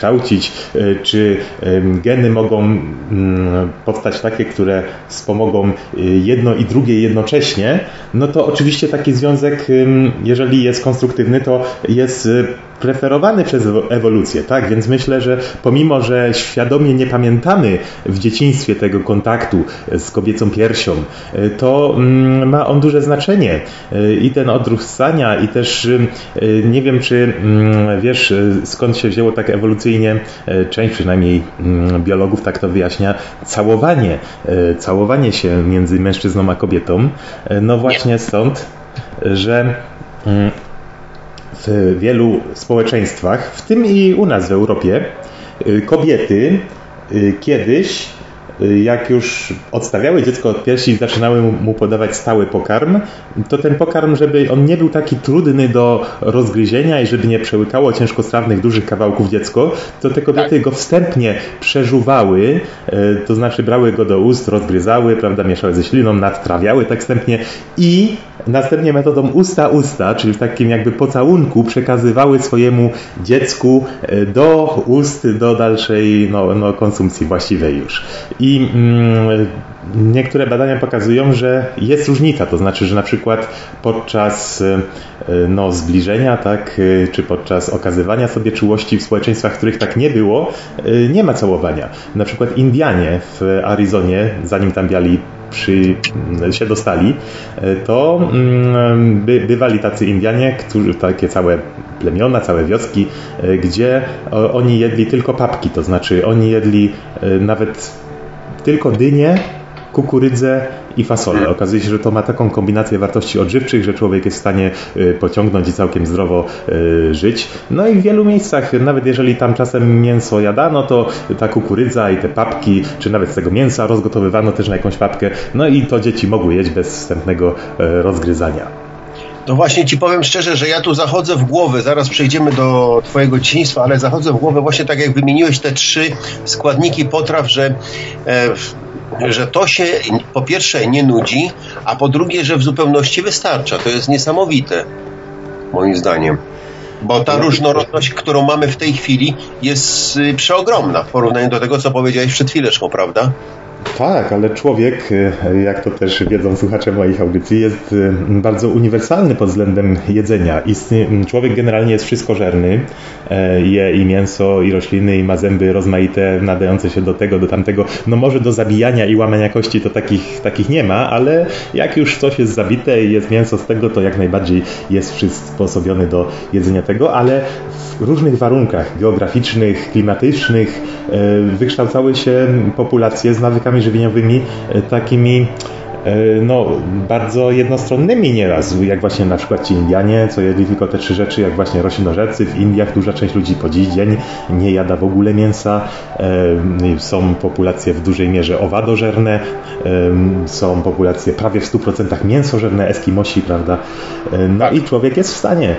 wykształcić, czy geny mogą powstać takie, które wspomogą jedno i drugie jednocześnie, no to oczywiście taki związek, jeżeli jest konstruktywny, to jest preferowany przez ewolucję, tak? Więc myślę, że pomimo, że świadomie nie pamiętamy w dzieciństwie tego kontaktu z kobiecą piersią, to ma on duże znaczenie. I ten odruch ssania, i też nie wiem, czy wiesz, skąd się wzięło tak ewolucyjnie, część przynajmniej biologów tak to wyjaśnia, całowanie się między mężczyzną a kobietą. No właśnie stąd, że w wielu społeczeństwach, w tym i u nas w Europie, kobiety kiedyś, jak już odstawiały dziecko od piersi i zaczynały mu podawać stały pokarm, to ten pokarm, żeby on nie był taki trudny do rozgryzienia i żeby nie przełykało ciężkostrawnych, dużych kawałków dziecko, to te kobiety go wstępnie przeżuwały, to znaczy brały go do ust, rozgryzały, prawda, mieszały ze śliną, nadtrawiały tak wstępnie i następnie metodą usta-usta, czyli w takim jakby pocałunku przekazywały swojemu dziecku do ust, do dalszej konsumpcji właściwej już. I niektóre badania pokazują, że jest różnica, to znaczy, że na przykład podczas zbliżenia, tak, czy podczas okazywania sobie czułości w społeczeństwach, w których tak nie było, nie ma całowania. Na przykład Indianie w Arizonie, zanim tam biali się dostali, to bywali tacy Indianie, którzy, takie całe plemiona, całe wioski, gdzie oni jedli tylko papki, to znaczy oni jedli nawet tylko dynie, kukurydzę i fasolę. Okazuje się, że to ma taką kombinację wartości odżywczych, że człowiek jest w stanie pociągnąć i całkiem zdrowo żyć. No i w wielu miejscach, nawet jeżeli tam czasem mięso jadano, to ta kukurydza i te papki, czy nawet z tego mięsa rozgotowywano też na jakąś papkę. No i to dzieci mogły jeść bez wstępnego rozgryzania. No właśnie ci powiem szczerze, że ja tu zachodzę w głowę, zaraz przejdziemy do twojego dzieciństwa, ale zachodzę w głowę właśnie tak jak wymieniłeś te 3 składniki potraw, że to się po pierwsze nie nudzi, a po drugie, że w zupełności wystarcza. To jest niesamowite, moim zdaniem. Bo ta różnorodność, którą mamy w tej chwili, jest przeogromna w porównaniu do tego, co powiedziałeś przed chwileczką, prawda? Tak, ale człowiek, jak to też wiedzą słuchacze moich audycji, jest bardzo uniwersalny pod względem jedzenia. Człowiek generalnie jest wszystkożerny, je i mięso, i rośliny, i ma zęby rozmaite, nadające się do tego, do tamtego. No może do zabijania i łamania kości to takich nie ma, ale jak już coś jest zabite i jest mięso z tego, to jak najbardziej jest przysposobiony do jedzenia tego, ale w różnych warunkach geograficznych, klimatycznych wykształcały się populacje z nawykami żywieniowymi takimi bardzo jednostronnymi nieraz, jak właśnie na przykład ci Indianie, co jedli tylko te 3 rzeczy, jak właśnie roślinożercy. W Indiach duża część ludzi po dziś dzień nie jada w ogóle mięsa. Są populacje w dużej mierze owadożerne, są populacje prawie w 100% mięsożerne, Eskimosi, prawda? No i człowiek jest w stanie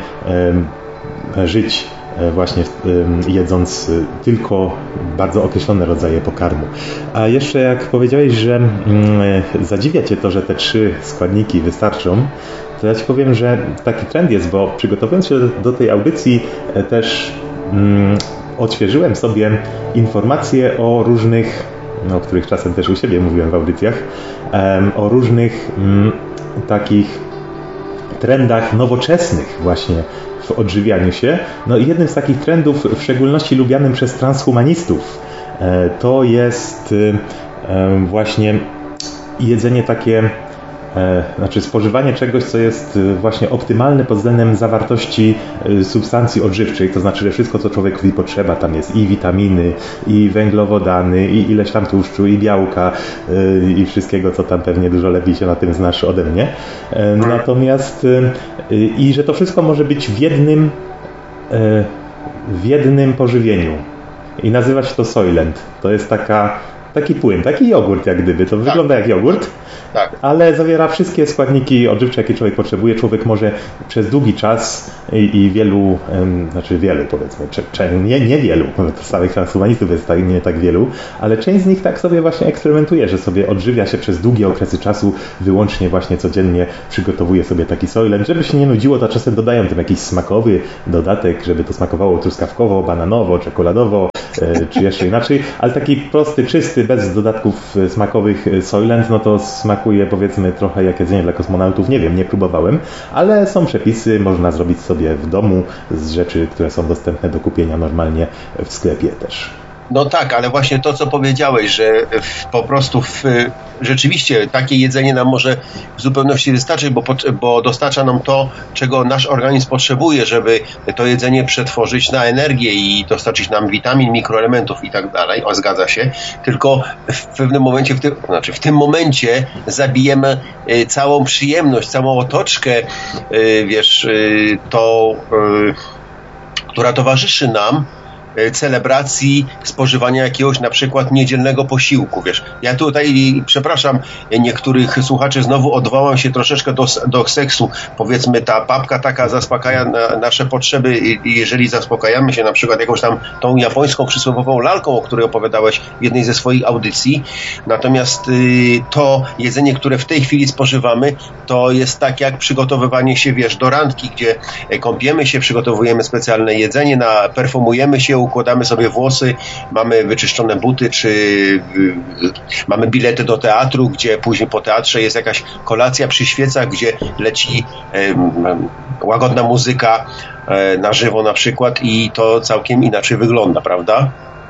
żyć właśnie jedząc tylko bardzo określone rodzaje pokarmu. A jeszcze jak powiedziałeś, że zadziwia Cię to, że te 3 składniki wystarczą, to ja Ci powiem, że taki trend jest, bo przygotowując się do tej audycji też odświeżyłem sobie informacje o różnych, o których czasem też u siebie mówiłem w audycjach, o różnych takich trendach nowoczesnych właśnie w odżywianiu się. No i jednym z takich trendów, w szczególności lubianym przez transhumanistów, to jest właśnie jedzenie takie, znaczy spożywanie czegoś, co jest właśnie optymalne pod względem zawartości substancji odżywczych, to znaczy, że wszystko, co człowiekowi potrzeba, tam jest i witaminy, i węglowodany, i ileś tam tłuszczu, i białka, i wszystkiego, co tam pewnie dużo lepiej się na tym znasz ode mnie. Natomiast i że to wszystko może być w jednym pożywieniu. I nazywa się to Soylent. To jest taki płyn, taki jogurt jak gdyby. To wygląda jak jogurt, ale zawiera wszystkie składniki odżywcze, jakie człowiek potrzebuje. Człowiek może przez długi czas i wielu, powiedzmy, nie wielu, to samych transhumanistów jest nie tak wielu, ale część z nich tak sobie właśnie eksperymentuje, że sobie odżywia się przez długie okresy czasu, wyłącznie właśnie codziennie przygotowuje sobie taki Soylent. Żeby się nie nudziło, to czasem dodają tam jakiś smakowy dodatek, żeby to smakowało truskawkowo, bananowo, czekoladowo, czy jeszcze inaczej, ale taki prosty, czysty, bez dodatków smakowych Soylent, no to smakuje powiedzmy trochę jak jedzenie dla kosmonautów, nie wiem, nie próbowałem, ale są przepisy, można zrobić sobie w domu z rzeczy, które są dostępne do kupienia normalnie w sklepie też. No tak, ale właśnie to, co powiedziałeś, że po prostu rzeczywiście takie jedzenie nam może w zupełności wystarczyć, bo dostarcza nam to, czego nasz organizm potrzebuje, żeby to jedzenie przetworzyć na energię i dostarczyć nam witamin, mikroelementów i tak dalej. O, zgadza się. Tylko w pewnym momencie, w tym momencie zabijemy całą przyjemność, całą otoczkę, która towarzyszy nam celebracji spożywania jakiegoś na przykład niedzielnego posiłku, Ja tutaj, przepraszam niektórych słuchaczy, znowu odwołam się troszeczkę do seksu. Powiedzmy, ta papka taka zaspokaja nasze potrzeby, jeżeli zaspokajamy się na przykład jakąś tam tą japońską przysłowiową lalką, o której opowiadałeś w jednej ze swoich audycji. Natomiast to jedzenie, które w tej chwili spożywamy, to jest tak jak przygotowywanie się, do randki, gdzie kąpiemy się, przygotowujemy specjalne jedzenie, perfumujemy się, układamy sobie włosy, mamy wyczyszczone buty, czy mamy bilety do teatru, gdzie później po teatrze jest jakaś kolacja przy świecach, gdzie leci łagodna muzyka na żywo na przykład i to całkiem inaczej wygląda, prawda?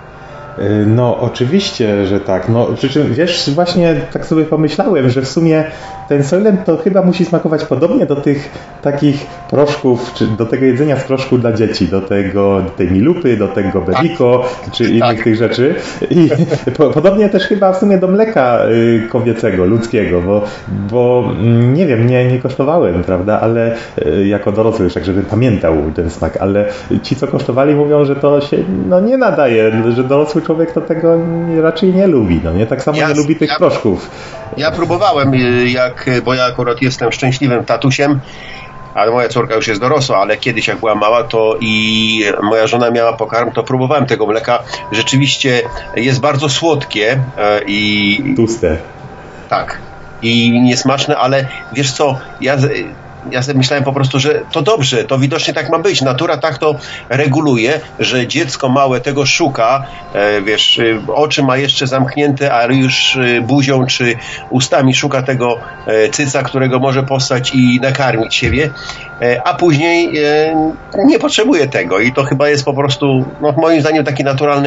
No oczywiście, że tak. No, przy czym właśnie tak sobie pomyślałem, że w sumie ten Soylent to chyba musi smakować podobnie do tych takich proszków, czy do tego jedzenia z proszku dla dzieci, do tej milupy, do tego Bebiko, czy innych tych rzeczy. I podobnie też chyba w sumie do mleka kobiecego, ludzkiego, bo nie wiem, nie kosztowałem, prawda, ale jako dorosły już, tak żebym pamiętał ten smak, ale ci, co kosztowali, mówią, że to się nie nadaje, że dorosły człowiek to tego raczej nie lubi, nie? Tak samo nie lubi tych proszków. Ja próbowałem, bo ja akurat jestem szczęśliwym tatusiem, ale moja córka już jest dorosła, ale kiedyś jak była mała, to i moja żona miała pokarm, to próbowałem tego mleka. Rzeczywiście jest bardzo słodkie i tłuste. Tak. I niesmaczne, ale wiesz co, ja sobie myślałem po prostu, że to dobrze, to widocznie tak ma być. Natura tak to reguluje, że dziecko małe tego szuka, oczy ma jeszcze zamknięte, a już buzią czy ustami szuka tego cyca, którego może postać i nakarmić siebie, a później nie potrzebuje tego i to chyba jest po prostu, moim zdaniem taki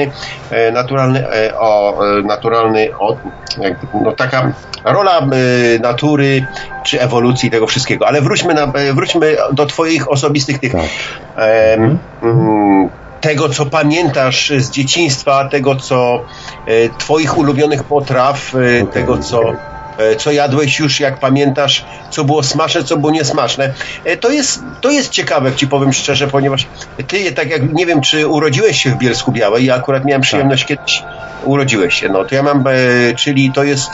taka rola natury czy ewolucji tego wszystkiego. Ale wróćmy do twoich osobistych tego, co pamiętasz z dzieciństwa, tego, co twoich ulubionych potraw, tego, co jadłeś już, jak pamiętasz, co było smaczne, co było niesmaczne. To jest ciekawe, jak ci powiem szczerze, ponieważ ty, tak jak nie wiem, czy urodziłeś się w Bielsku-Białej, ja akurat miałem przyjemność kiedyś, urodziłeś się, to ja mam, czyli to jest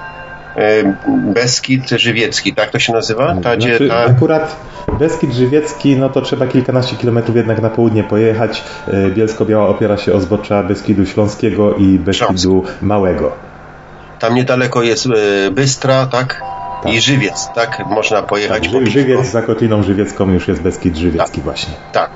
Beskid Żywiecki, tak to się nazywa? Akurat Beskid Żywiecki, to trzeba kilkanaście kilometrów jednak na południe pojechać. Bielsko-Biała opiera się o zbocza Beskidu Śląskiego i Beskidu Małego. Tam niedaleko jest Bystra, tak? I Żywiec, tak? Można pojechać. Żywiec za Kotliną Żywiecką już jest Beskid Żywiecki właśnie. Tak.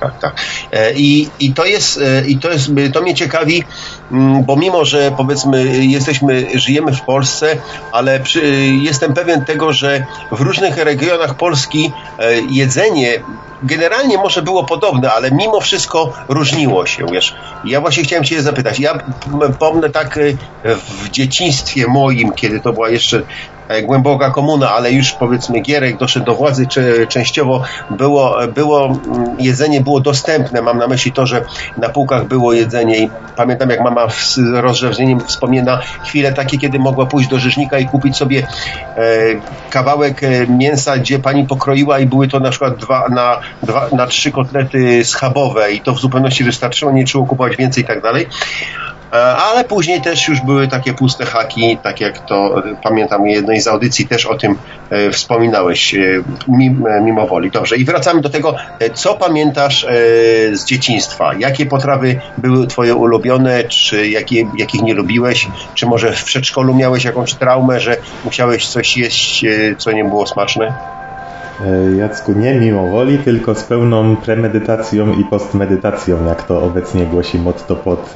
I to mnie ciekawi, bo mimo, że powiedzmy żyjemy w Polsce, ale jestem pewien tego, że w różnych regionach Polski jedzenie generalnie może było podobne, ale mimo wszystko różniło się, Ja właśnie chciałem cię zapytać. Ja pomnę tak w dzieciństwie moim, kiedy to była jeszcze głęboka komuna, ale już powiedzmy Gierek doszedł do władzy, częściowo jedzenie było dostępne. Mam na myśli to, że na półkach było jedzenie i pamiętam, jak mama z rozrzewnieniem wspomina chwile takie, kiedy mogła pójść do rzeźnika i kupić sobie kawałek mięsa, gdzie pani pokroiła i były to na przykład 2 na 3 kotlety schabowe i to w zupełności wystarczyło, nie trzeba kupować więcej i tak dalej. Ale później też już były takie puste haki, tak jak to pamiętam jednej z audycji też o tym wspominałeś mimo woli. Dobrze, i wracamy do tego, co pamiętasz z dzieciństwa? Jakie potrawy były twoje ulubione, czy jakich nie lubiłeś? Czy może w przedszkolu miałeś jakąś traumę, że musiałeś coś jeść, co nie było smaczne? Jacku, nie mimo woli, tylko z pełną premedytacją i postmedytacją, jak to obecnie głosi motto pod